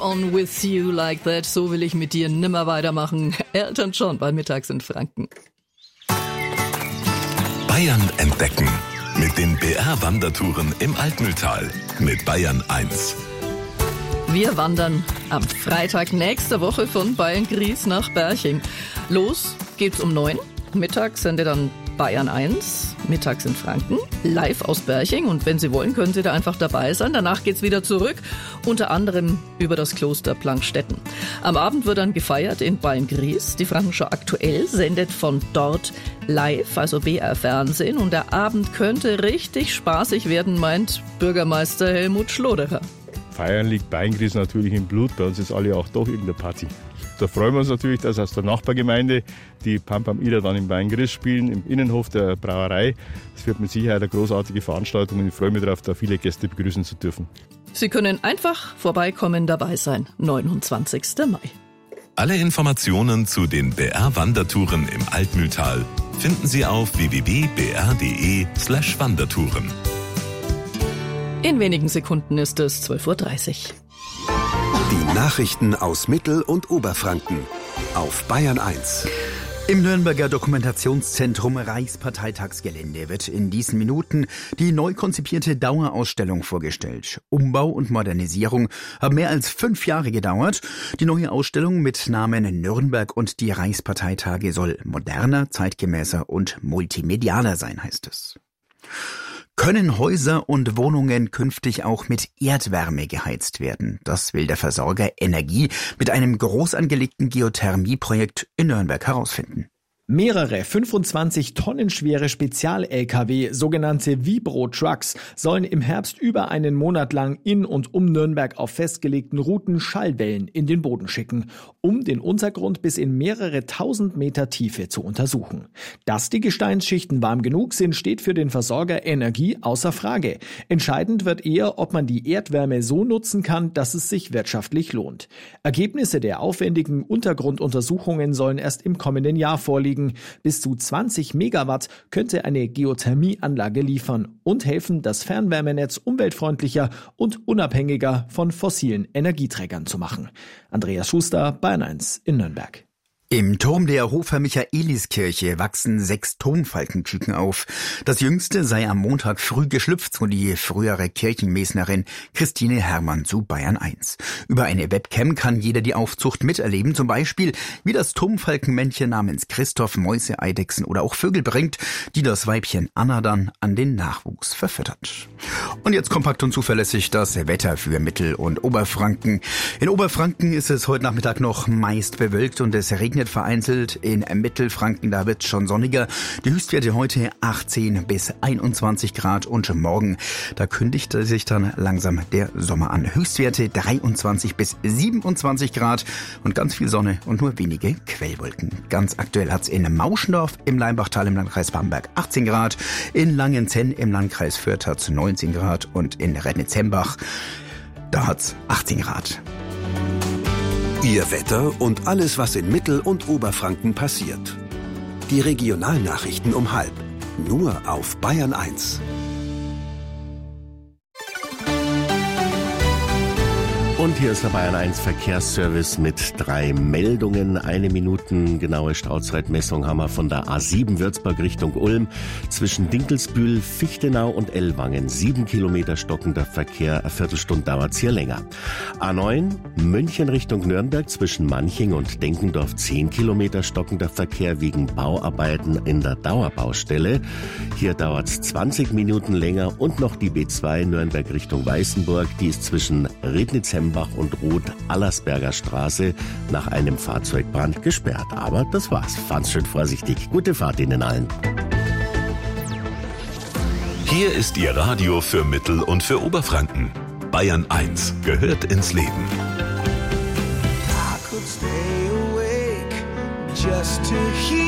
on with you like that. So will ich mit dir nimmer weitermachen. Elton John bei Mittags in Franken. Bayern entdecken. Mit den BR-Wandertouren im Altmühltal. Mit Bayern 1. Wir wandern am Freitag nächster Woche von Beilngries nach Berching. Los geht's um 9. Mittags sendet dann Bayern 1, Mittags in Franken, live aus Berching. Und wenn Sie wollen, können Sie da einfach dabei sein. Danach geht's wieder zurück, unter anderem über das Kloster Plankstetten. Am Abend wird dann gefeiert in Beilngries. Die Frankenschau Aktuell sendet von dort live, also BR Fernsehen. Und der Abend könnte richtig spaßig werden, meint Bürgermeister Helmut Schloderer. Feiern liegt Beilngries natürlich im Blut. Bei uns ist alle auch doch irgendeine Party. Da freuen wir uns natürlich, dass aus der Nachbargemeinde die Pam-Pam Ida dann in Beilngries spielen, im Innenhof der Brauerei. Das wird mit Sicherheit eine großartige Veranstaltung und ich freue mich darauf, da viele Gäste begrüßen zu dürfen. Sie können einfach vorbeikommen, dabei sein. 29. Mai. Alle Informationen zu den BR-Wandertouren im Altmühltal finden Sie auf www.br.de/Wandertouren. In wenigen Sekunden ist es 12:30 Uhr. Die Nachrichten aus Mittel- und Oberfranken auf Bayern 1. Im Nürnberger Dokumentationszentrum Reichsparteitagsgelände wird in diesen Minuten die neu konzipierte Dauerausstellung vorgestellt. Umbau und Modernisierung haben mehr als 5 Jahre gedauert. Die neue Ausstellung mit Namen Nürnberg und die Reichsparteitage soll moderner, zeitgemäßer und multimedialer sein, heißt es. Können Häuser und Wohnungen künftig auch mit Erdwärme geheizt werden? Das will der Versorger Energie mit einem groß angelegten Geothermieprojekt in Nürnberg herausfinden. Mehrere 25 Tonnen schwere Spezial-Lkw, sogenannte Vibro-Trucks, sollen im Herbst über einen Monat lang in und um Nürnberg auf festgelegten Routen Schallwellen in den Boden schicken, um den Untergrund bis in mehrere tausend Meter Tiefe zu untersuchen. Dass die Gesteinsschichten warm genug sind, steht für den Versorger Energie außer Frage. Entscheidend wird eher, ob man die Erdwärme so nutzen kann, dass es sich wirtschaftlich lohnt. Ergebnisse der aufwendigen Untergrunduntersuchungen sollen erst im kommenden Jahr vorliegen. Bis zu 20 Megawatt könnte eine Geothermieanlage liefern und helfen, das Fernwärmenetz umweltfreundlicher und unabhängiger von fossilen Energieträgern zu machen. Andreas Schuster, Bayern 1 in Nürnberg. Im Turm der Hofer Michaeliskirche wachsen 6 Turmfalkenküken auf. Das jüngste sei am Montag früh geschlüpft, so die frühere Kirchenmesnerin Christine Herrmann zu Bayern 1. Über eine Webcam kann jeder die Aufzucht miterleben, zum Beispiel wie das Turmfalkenmännchen namens Christoph Mäuse, Eidechsen oder auch Vögel bringt, die das Weibchen Anna dann an den Nachwuchs verfüttert. Und jetzt kompakt und zuverlässig das Wetter für Mittel- und Oberfranken. In Oberfranken ist es heute Nachmittag noch meist bewölkt und es regnet vereinzelt. In Mittelfranken, da wird es schon sonniger. Die Höchstwerte heute 18 bis 21 Grad und morgen, da kündigt sich dann langsam der Sommer an. Höchstwerte 23 bis 27 Grad und ganz viel Sonne und nur wenige Quellwolken. Ganz aktuell hat es in Mauschendorf im Leimbachtal im Landkreis Bamberg 18 Grad, in Langenzenn im Landkreis Fürth hat es 19 Grad und in Rednitz-Hembach, da hat es 18 Grad. Ihr Wetter und alles, was in Mittel- und Oberfranken passiert. Die Regionalnachrichten um 12:30. Nur auf Bayern 1. Und hier ist der Bayern 1 Verkehrsservice mit 3 Meldungen. 1 Minuten genaue Stauzeitmessung haben wir von der A7 Würzburg Richtung Ulm. Zwischen Dinkelsbühl, Fichtenau und Ellwangen 7 Kilometer stockender Verkehr. Eine Viertelstunde dauert's hier länger. A9 München Richtung Nürnberg zwischen Manching und Denkendorf 10 Kilometer stockender Verkehr wegen Bauarbeiten in der Dauerbaustelle. Hier dauert's 20 Minuten länger. Und noch die B2 Nürnberg Richtung Weißenburg. Die ist zwischen Rednitz-Hembach und Roth-Allersberger Straße nach einem Fahrzeugbrand gesperrt. Aber das war's. Fahren's schön vorsichtig. Gute Fahrt Ihnen allen. Hier ist Ihr Radio für Mittel- und für Oberfranken. Bayern 1 gehört ins Leben. I could stay awake just to hear